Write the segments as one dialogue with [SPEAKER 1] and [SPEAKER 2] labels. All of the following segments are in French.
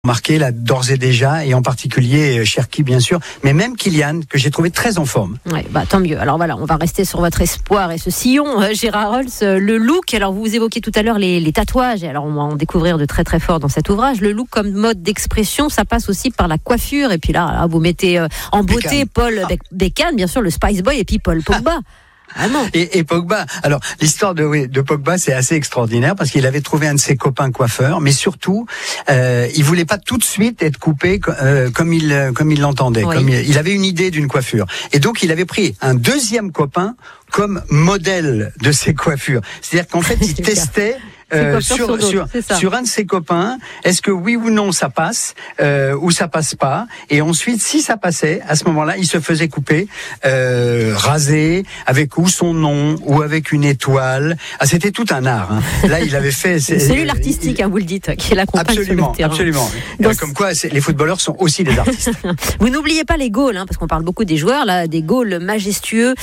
[SPEAKER 1] Marqué là d'ores et déjà, et en particulier Cherki bien sûr, mais même Kylian que j'ai trouvé très en forme.
[SPEAKER 2] Ouais, tant mieux. Alors voilà, on va rester sur votre espoir et ce sillon, Gérard Holtz, le look. Alors vous évoquiez tout à l'heure les tatouages, et alors on va en découvrir de très très fort dans cet ouvrage. Le look comme mode d'expression, ça passe aussi par la coiffure, et puis là vous mettez en beauté Paul Beckham, bien sûr, le Spice Boy, et puis Paul Pogba. Ah non.
[SPEAKER 1] Et Pogba. Alors l'histoire de Pogba, c'est assez extraordinaire parce qu'il avait trouvé un de ses copains coiffeurs, mais surtout il voulait pas tout de suite être coupé comme il l'entendait. Oui. Comme il avait une idée d'une coiffure, et donc il avait pris un deuxième copain comme modèle de ses coiffures. C'est-à-dire qu'en fait il testait. Sur un de ses copains, est-ce que oui ou non ça passe ou ça passe pas, et ensuite si ça passait, à ce moment-là il se faisait couper, raser avec ou son nom ou avec une étoile. C'était tout un art, hein. Là il avait fait
[SPEAKER 2] c'est cellule artistique, vous le dites, qui l'accompagne sur le terrain.
[SPEAKER 1] Absolument. Comme quoi les footballeurs sont aussi des artistes.
[SPEAKER 2] Vous n'oubliez pas les goals, parce qu'on parle beaucoup des joueurs là, des goals majestueux.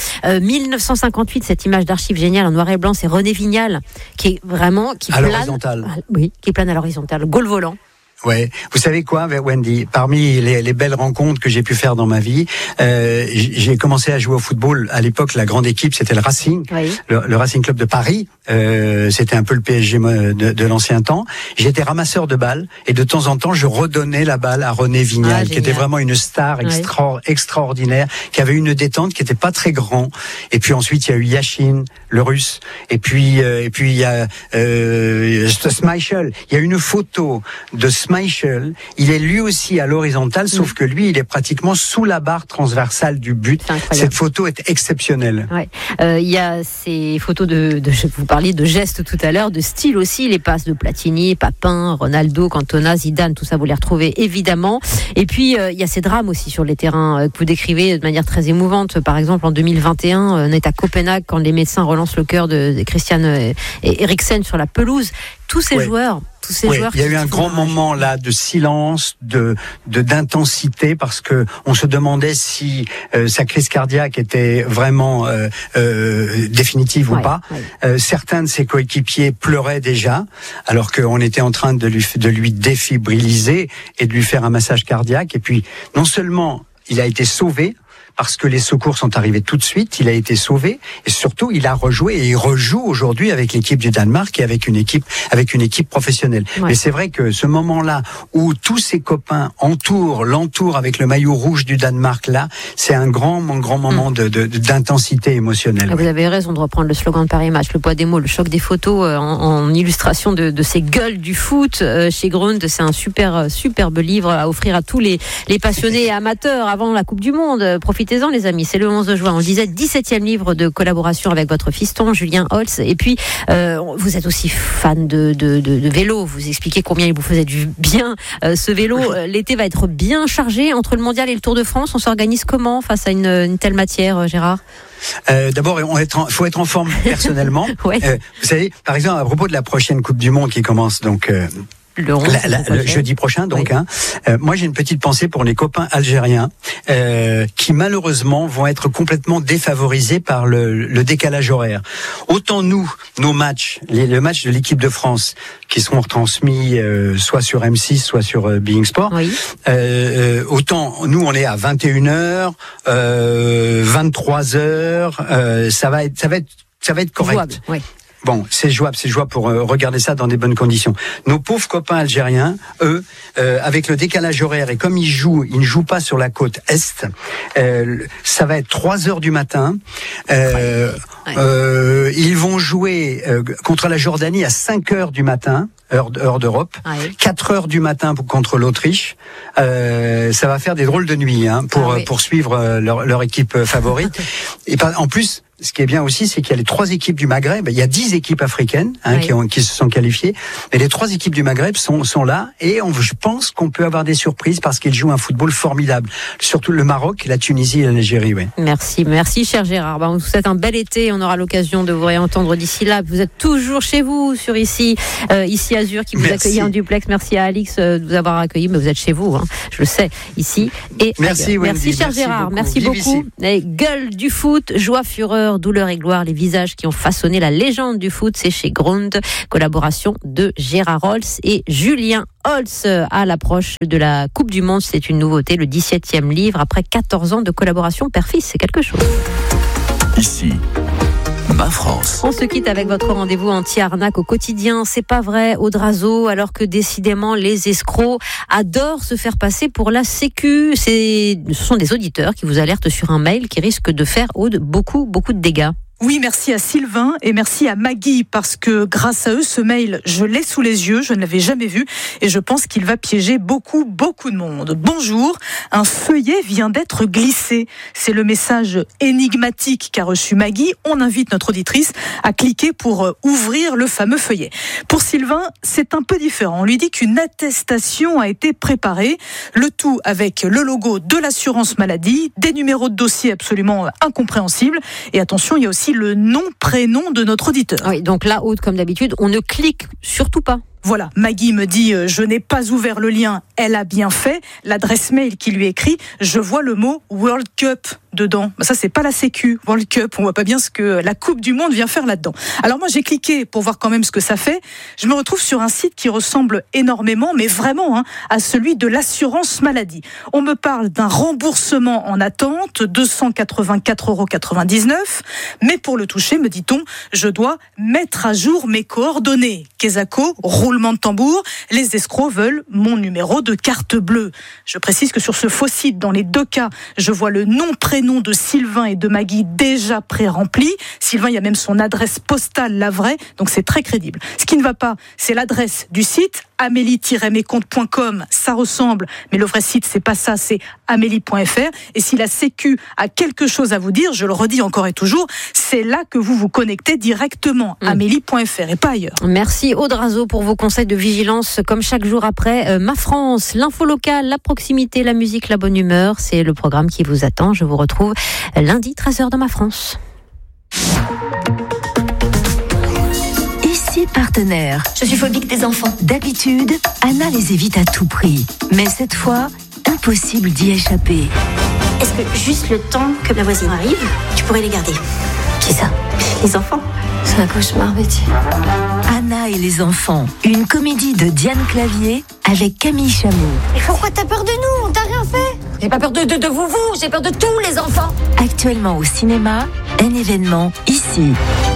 [SPEAKER 2] 1958, cette image d'archive géniale en noir et blanc, c'est René Vignal qui est vraiment
[SPEAKER 1] à l'horizontale.
[SPEAKER 2] Oui, qui plane à l'horizontale. Goal volant.
[SPEAKER 1] Ouais. Vous savez quoi, Wendy? Parmi les belles rencontres que j'ai pu faire dans ma vie, j'ai commencé à jouer au football. À l'époque, la grande équipe, c'était le Racing, oui. le Racing Club de Paris. C'était un peu le PSG de l'ancien temps. J'étais ramasseur de balles, et de temps en temps, je redonnais la balle à René Vignal, qui était vraiment une star extraordinaire, qui avait une détente, qui était pas très grand. Et puis ensuite, il y a eu Yashin, le Russe. Et puis il y a Schmeichel. Il y a une photo de Schmeichel, il est lui aussi à l'horizontale, sauf que lui, il est pratiquement sous la barre transversale du but. Cette photo est exceptionnelle.
[SPEAKER 2] Ouais. Il y a ces photos vous parliez de gestes tout à l'heure, de style aussi, les passes de Platini, Papin, Ronaldo, Cantona, Zidane, tout ça vous les retrouvez évidemment. Et puis il y a ces drames aussi sur les terrains que vous décrivez de manière très émouvante. Par exemple, en 2021, on est à Copenhague quand les médecins relancent le cœur de Christian Eriksen sur la pelouse. Tous ces joueurs.
[SPEAKER 1] Il y a eu un grand moment là de silence, d'intensité, parce que on se demandait si sa crise cardiaque était vraiment définitive ou pas. Certains de ses coéquipiers pleuraient déjà, alors qu'on était en train de lui défibriliser et de lui faire un massage cardiaque. Et puis non seulement il a été sauvé, parce que les secours sont arrivés tout de suite, il a été sauvé, et surtout il a rejoué, et il rejoue aujourd'hui avec l'équipe du Danemark et avec une équipe professionnelle. Mais c'est vrai que ce moment-là où tous ses copains l'entourent avec le maillot rouge du Danemark, là, c'est un grand moment d'intensité émotionnelle.
[SPEAKER 2] Vous avez raison de reprendre le slogan de Paris Match, le poids des mots, le choc des photos en illustration de ces gueules du foot chez Grund. C'est un superbe livre à offrir à tous les passionnés et amateurs avant la Coupe du Monde. Profitez-en les amis, c'est le 11 juin. On le disait, 17e livre de collaboration avec votre fiston Julien Holtz. Et puis vous êtes aussi fan de vélo. Vous expliquez combien il vous faisait du bien ce vélo. L'été va être bien chargé entre le mondial et le Tour de France. On s'organise comment face à une telle matière, Gérard?
[SPEAKER 1] D'abord, faut être en forme personnellement. Vous savez, par exemple, à propos de la prochaine Coupe du Monde qui commence donc le jeudi prochain, donc. Moi, j'ai une petite pensée pour les copains algériens qui malheureusement vont être complètement défavorisés par le décalage horaire. Autant nos matchs, le match de l'équipe de France, qui seront retransmis soit sur M6, soit sur Being Sport. Autant nous, on est à 21h, 23h. Ça va être correct.
[SPEAKER 2] Jouable,
[SPEAKER 1] Bon, c'est jouable pour regarder ça dans des bonnes conditions. Nos pauvres copains algériens, eux, avec le décalage horaire, et comme ils ne jouent pas sur la côte Est, ça va être 3h du matin. Ils vont jouer contre la Jordanie à 5h du matin, heure d'Europe, 4h du matin contre l'Autriche. Ça va faire des drôles de nuit pour suivre leur équipe favorite. Et en plus, ce qui est bien aussi, c'est qu'il y a les 3 équipes du Maghreb. Il y a 10 équipes africaines qui se sont qualifiées. Mais les 3 équipes du Maghreb sont là. Et je pense qu'on peut avoir des surprises parce qu'ils jouent un football formidable. Surtout le Maroc, la Tunisie et l'Algérie.
[SPEAKER 2] Merci cher Gérard. On vous souhaite un bel été. On aura l'occasion de vous réentendre d'ici là. Vous êtes toujours chez vous sur ici Azur qui vous accueille en duplex. Merci à Alix de vous avoir accueilli. Mais vous êtes chez vous, je le sais, ici et
[SPEAKER 1] merci,
[SPEAKER 2] Wendy, merci cher Gérard. Merci beaucoup. Gueule du foot, joie, fureur. Sport, douleur et gloire, les visages qui ont façonné la légende du foot, c'est chez Grund, collaboration de Gérard Holtz et Julien Holtz. À l'approche de la Coupe du Monde, c'est une nouveauté, le 17e livre après 14 ans de collaboration père-fils, c'est quelque chose.
[SPEAKER 3] Ici, Ma France.
[SPEAKER 2] On se quitte avec votre rendez-vous anti-arnaque au quotidien. C'est pas vrai, Audrazo, alors que décidément les escrocs adorent se faire passer pour la Sécu. Ce sont des auditeurs qui vous alertent sur un mail qui risque de faire, Aude, beaucoup de dégâts.
[SPEAKER 4] Oui, merci à Sylvain et merci à Maggie parce que grâce à eux, ce mail, je l'ai sous les yeux, je ne l'avais jamais vu et je pense qu'il va piéger beaucoup de monde. Bonjour, un feuillet vient d'être glissé. C'est le message énigmatique qu'a reçu Maggie. On invite notre auditrice à cliquer pour ouvrir le fameux feuillet. Pour Sylvain, c'est un peu différent. On lui dit qu'une attestation a été préparée, le tout avec le logo de l'assurance maladie, des numéros de dossier absolument incompréhensibles et attention, il y a aussi le nom-prénom de notre auditeur.
[SPEAKER 2] Oui, donc là, Aude, comme d'habitude, on ne clique surtout pas.
[SPEAKER 4] Voilà, Maggie me dit « Je n'ai pas ouvert le lien, elle a bien fait ». L'adresse mail qui lui écrit « Je vois le mot World Cup » dedans. Ça, c'est pas la Sécu, World Cup. On voit pas bien ce que la Coupe du Monde vient faire là-dedans. Alors moi, j'ai cliqué pour voir quand même ce que ça fait. Je me retrouve sur un site qui ressemble énormément, mais vraiment, à celui de l'assurance maladie. On me parle d'un remboursement en attente, 284,99 €. Mais pour le toucher, me dit-on, je dois mettre à jour mes coordonnées. Quesaco, roulement de tambour, les escrocs veulent mon numéro de carte bleue. Je précise que sur ce faux site, dans les deux cas, je vois le nom-prénom de Sylvain et de Maggie déjà pré-remplis. Sylvain, il y a même son adresse postale, la vraie, donc c'est très crédible. Ce qui ne va pas, c'est l'adresse du site, amélie-mescomptes.com, ça ressemble, mais le vrai site, c'est pas ça, c'est amélie.fr. Et si la Sécu a quelque chose à vous dire, je le redis encore et toujours, c'est là que vous vous connectez directement, amélie.fr et pas ailleurs.
[SPEAKER 2] Merci Audrazo pour vos conseils de vigilance, comme chaque jour après Ma France, l'info locale, la proximité, la musique, la bonne humeur, c'est le programme qui vous attend. Je vous retrouve lundi 13h dans Ma France.
[SPEAKER 5] Ici Partenaire.
[SPEAKER 6] Je suis phobique des enfants.
[SPEAKER 5] D'habitude, Anna les évite à tout prix. Mais cette fois, impossible d'y échapper.
[SPEAKER 6] Est-ce que juste le temps que ma voisine arrive, tu pourrais les garder?
[SPEAKER 5] Qui ça?
[SPEAKER 6] Les enfants.
[SPEAKER 5] C'est un cauchemar, Betty. Anna et les enfants, une comédie de Diane Clavier avec Camille Chamou.
[SPEAKER 6] Mais pourquoi t'as peur de nous? On t'a rien fait. J'ai pas peur de vous, j'ai peur de tous les enfants.
[SPEAKER 5] Actuellement au cinéma, un événement ici.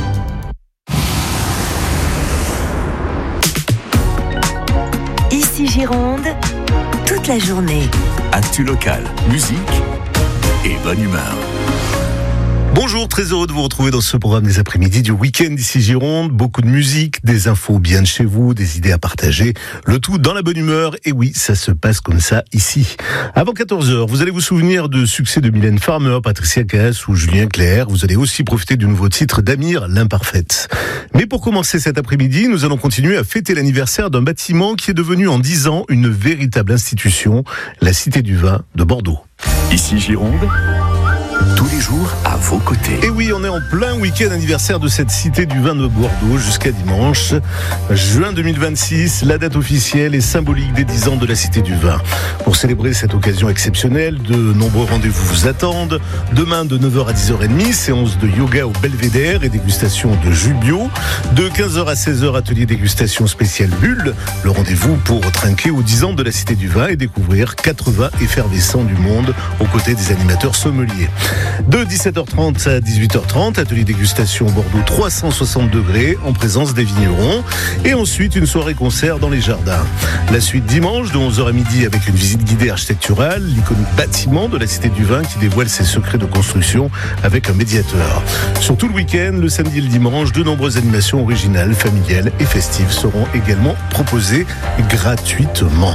[SPEAKER 5] Ici Gironde, toute la journée.
[SPEAKER 3] Actu locale, musique et bonne humeur.
[SPEAKER 7] Bonjour, très heureux de vous retrouver dans ce programme des après-midi du week-end ici Gironde. Beaucoup de musique, des infos bien de chez vous, des idées à partager. Le tout dans la bonne humeur. Et oui, ça se passe comme ça ici. Avant 14h, vous allez vous souvenir de succès de Mylène Farmer, Patricia Cass ou Julien Clerc. Vous allez aussi profiter du nouveau titre d'Amir, l'Imparfaite. Mais pour commencer cet après-midi, nous allons continuer à fêter l'anniversaire d'un bâtiment qui est devenu en 10 ans une véritable institution, la Cité du Vin de Bordeaux.
[SPEAKER 3] Ici Gironde, tous les jours à vos côtés.
[SPEAKER 7] Et oui, on est en plein week-end anniversaire de cette Cité du Vin de Bordeaux jusqu'à dimanche. Juin 2026, la date officielle et symbolique des 10 ans de la Cité du Vin. Pour célébrer cette occasion exceptionnelle, de nombreux rendez-vous vous attendent. Demain, de 9h à 10h30, séance de yoga au Belvédère et dégustation de jus bio. De 15h à 16h, atelier dégustation spéciale Bulle. Le rendez-vous pour trinquer aux 10 ans de la Cité du Vin et découvrir 80 effervescents du monde aux côtés des animateurs sommeliers. De 17h30 à 18h30, atelier dégustation Bordeaux 360 degrés en présence des vignerons. Et ensuite, une soirée concert dans les jardins. La suite dimanche de 11h à midi avec une visite guidée architecturale, l'iconique bâtiment de la Cité du Vin qui dévoile ses secrets de construction avec un médiateur. Sur tout le week-end, le samedi et le dimanche, de nombreuses animations originales, familiales et festives seront également proposées gratuitement.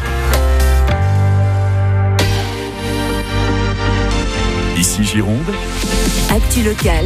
[SPEAKER 3] Ici Gironde,
[SPEAKER 5] Actu locale,